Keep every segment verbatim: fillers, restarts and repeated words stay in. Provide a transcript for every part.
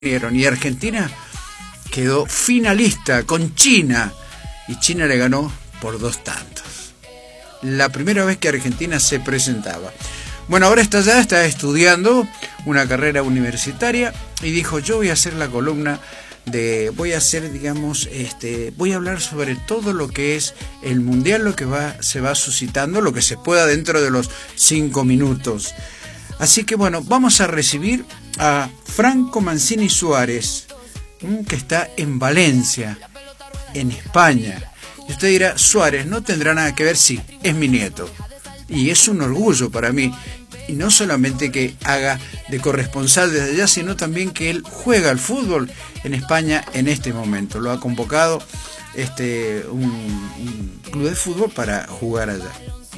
Y Argentina quedó finalista con China y China le ganó por dos tantos. La primera vez que Argentina se presentaba. Bueno, ahora está allá, está estudiando una carrera universitaria y dijo: yo voy a hacer la columna de, voy a hacer, digamos, este, voy a hablar sobre todo lo que es el mundial, lo que va, se va suscitando, lo que se pueda dentro de los cinco minutos. Así que bueno, vamos a recibir a Franco Mancini Suárez, que está en Valencia, en España. Y usted dirá: Suárez no tendrá nada que ver. Sí, es mi nieto. Y es un orgullo para mí. Y no solamente que haga de corresponsal desde allá, sino también que él juega al fútbol en España en este momento. Lo ha convocado este, un, un club de fútbol para jugar allá.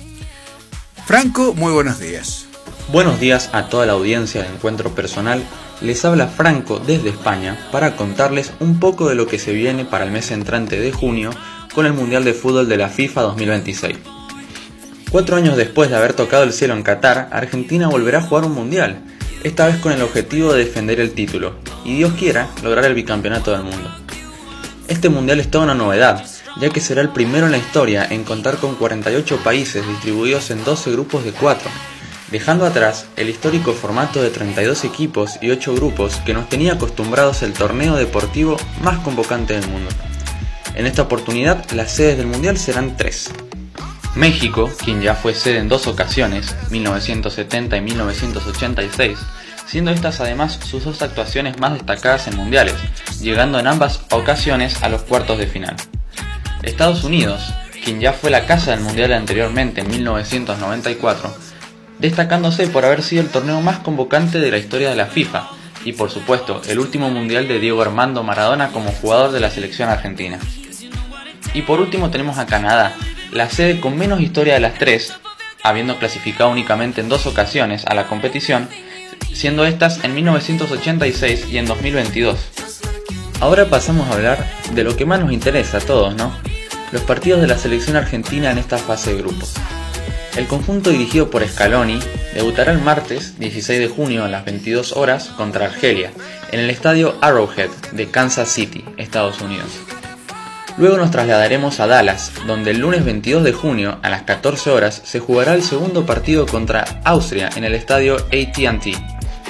Franco, muy buenos días. Buenos días a toda la audiencia de Encuentro Personal. Les habla Franco desde España para contarles un poco de lo que se viene para el mes entrante de junio con el Mundial de Fútbol de la FIFA dos mil veintiséis. Cuatro años después de haber tocado el cielo en Qatar, Argentina volverá a jugar un Mundial, esta vez con el objetivo de defender el título y, Dios quiera, lograr el bicampeonato del mundo. Este Mundial es toda una novedad, ya que será el primero en la historia en contar con cuarenta y ocho países distribuidos en doce grupos de cuatro, dejando atrás el histórico formato de treinta y dos equipos y ocho grupos que nos tenía acostumbrados el torneo deportivo más convocante del mundo. En esta oportunidad, las sedes del Mundial serán tres. México, quien ya fue sede en dos ocasiones, mil novecientos setenta y mil novecientos ochenta y seis, siendo estas además sus dos actuaciones más destacadas en mundiales, llegando en ambas ocasiones a los cuartos de final. Estados Unidos, quien ya fue la casa del Mundial anteriormente en mil novecientos noventa y cuatro, destacándose por haber sido el torneo más convocante de la historia de la FIFA, y por supuesto el último mundial de Diego Armando Maradona como jugador de la selección argentina. Y por último tenemos a Canadá, la sede con menos historia de las tres, habiendo clasificado únicamente en dos ocasiones a la competición, siendo estas en mil novecientos ochenta y seis y en dos mil veintidós. Ahora pasamos a hablar de lo que más nos interesa a todos, ¿no? Los partidos de la selección argentina en esta fase de grupos. El conjunto dirigido por Scaloni debutará el martes dieciséis de junio a las veintidós horas contra Argelia, en el estadio Arrowhead de Kansas City, Estados Unidos. Luego nos trasladaremos a Dallas, donde el lunes veintidós de junio a las catorce horas se jugará el segundo partido contra Austria en el estadio A T and T.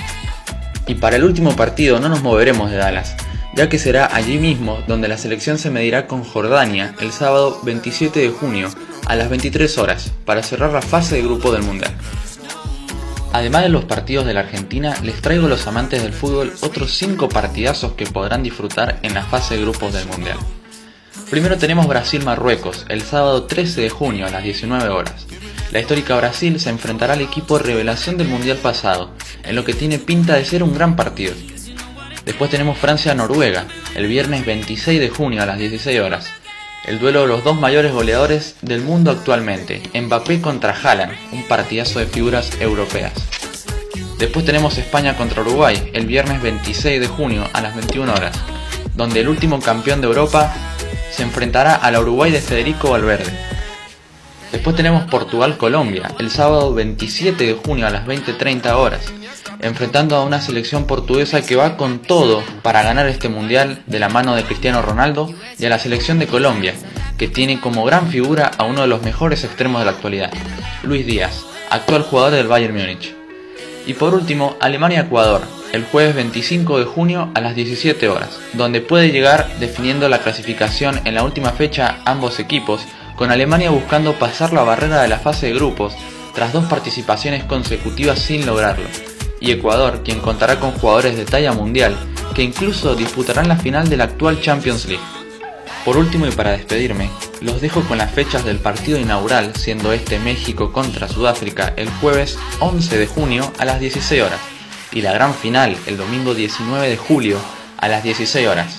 Y para el último partido no nos moveremos de Dallas, ya que será allí mismo donde la selección se medirá con Jordania el sábado veintisiete de junio a las veintitrés horas para cerrar la fase de grupo del Mundial. Además de los partidos de la Argentina, les traigo a los amantes del fútbol otros cinco partidazos que podrán disfrutar en la fase de grupos del Mundial. Primero tenemos Brasil-Marruecos, el sábado trece de junio a las diecinueve horas. La histórica Brasil se enfrentará al equipo revelación del Mundial pasado, en lo que tiene pinta de ser un gran partido. Después tenemos Francia-Noruega, el viernes veintiséis de junio a las dieciséis horas. El duelo de los dos mayores goleadores del mundo actualmente, Mbappé contra Haaland, un partidazo de figuras europeas. Después tenemos España contra Uruguay, el viernes veintiséis de junio a las veintiuna horas, donde el último campeón de Europa se enfrentará a la Uruguay de Federico Valverde. Después tenemos Portugal-Colombia, el sábado veintisiete de junio a las veinte treinta horas, enfrentando a una selección portuguesa que va con todo para ganar este mundial de la mano de Cristiano Ronaldo, y a la selección de Colombia, que tiene como gran figura a uno de los mejores extremos de la actualidad, Luis Díaz, actual jugador del Bayern Múnich. Y por último, Alemania-Ecuador, el jueves veinticinco de junio a las diecisiete horas, donde puede llegar definiendo la clasificación en la última fecha ambos equipos, con Alemania buscando pasar la barrera de la fase de grupos tras dos participaciones consecutivas sin lograrlo, y Ecuador, quien contará con jugadores de talla mundial que incluso disputarán la final de la actual Champions League. Por último y para despedirme, los dejo con las fechas del partido inaugural, siendo este México contra Sudáfrica el jueves once de junio a las dieciséis horas, y la gran final el domingo diecinueve de julio a las dieciséis horas.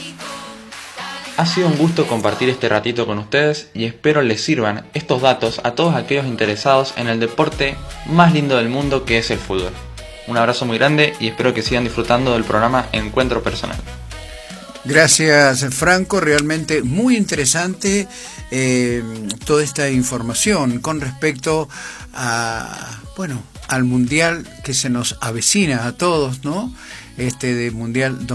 Ha sido un gusto compartir este ratito con ustedes y espero les sirvan estos datos a todos aquellos interesados en el deporte más lindo del mundo, que es el fútbol. Un abrazo muy grande y espero que sigan disfrutando del programa Encuentro Personal. Gracias, Franco, realmente muy interesante eh, toda esta información con respecto a, bueno, al mundial que se nos avecina a todos, ¿no? este de Mundial